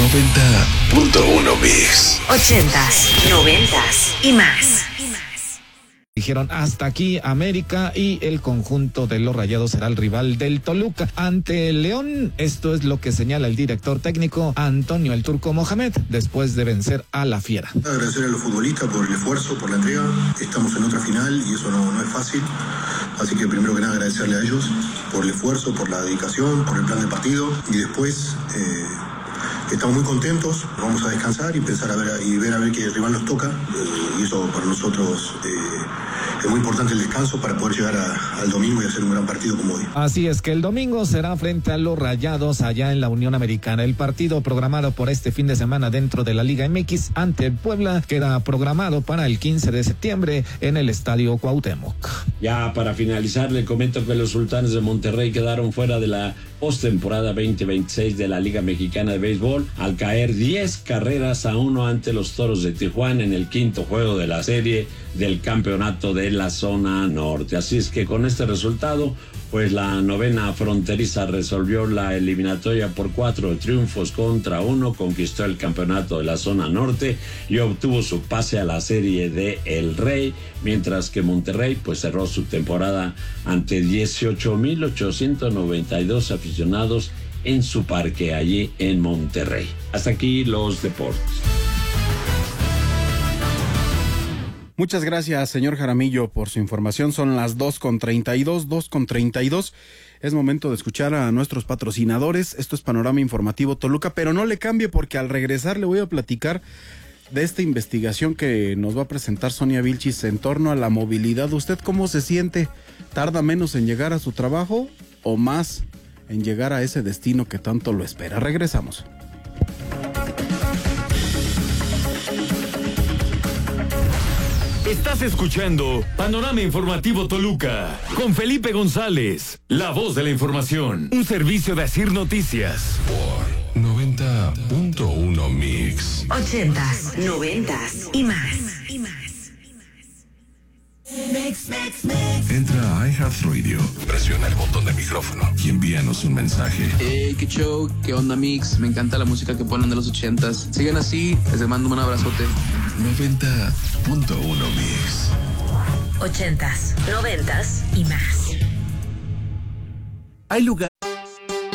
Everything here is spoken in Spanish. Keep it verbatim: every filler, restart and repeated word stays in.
noventa punto uno Mix. Ochentas, noventas y más. Dijeron hasta aquí América y el conjunto de los Rayados será el rival del Toluca ante el León. Esto es lo que señala el director técnico Antonio El Turco Mohamed después de vencer a la Fiera. Agradecer a los futbolistas por el esfuerzo, por la entrega. Estamos en otra final y eso no, no es fácil. Así que primero que nada agradecerle a ellos por el esfuerzo, por la dedicación, por el plan de partido y después eh, estamos muy contentos. Vamos a descansar y pensar a ver y ver a ver qué rival nos toca eh, y eso para nosotros eh, es muy importante el descanso para poder llegar a, al domingo y hacer un gran partido como hoy. Así es que el domingo será frente a los Rayados allá en la Unión Americana. El partido programado por este fin de semana dentro de la Liga M X ante el Puebla queda programado para el quince de septiembre en el Estadio Cuauhtémoc. Ya para finalizar le comento que los Sultanes de Monterrey quedaron fuera de la postemporada veinte veintiséis de la Liga Mexicana de Béisbol al caer diez carreras a uno ante los Toros de Tijuana en el quinto juego de la serie del campeonato de la zona norte. Así es que con este resultado, pues la novena fronteriza resolvió la eliminatoria por cuatro triunfos contra uno, conquistó el campeonato de la zona norte y obtuvo su pase a la serie de El Rey, mientras que Monterrey pues cerró su temporada ante dieciocho mil ochocientos noventa y dos aficionados en su parque allí en Monterrey. Hasta aquí los deportes. Muchas gracias, señor Jaramillo, por su información. Son las dos con treinta y dos, dos con treinta y dos. Es momento de escuchar a nuestros patrocinadores. Esto es Panorama Informativo Toluca, pero no le cambie porque al regresar le voy a platicar de esta investigación que nos va a presentar Sonia Vilchis en torno a la movilidad. ¿Usted cómo se siente? ¿Tarda menos en llegar a su trabajo o más en llegar a ese destino que tanto lo espera? Regresamos. Estás escuchando Panorama Informativo Toluca con Felipe González, la voz de la información, un servicio de Asir Noticias. Por noventa punto uno Mix. Ochentas, noventas y más. Entra a iHeartRadio, presiona el botón de micrófono y envíanos un mensaje. Hey, qué show, qué onda Mix, me encanta la música que ponen de los ochentas. Sigan así, les mando un abrazote. noventa punto uno Mix. Ochentas, noventas y más. Hay lugar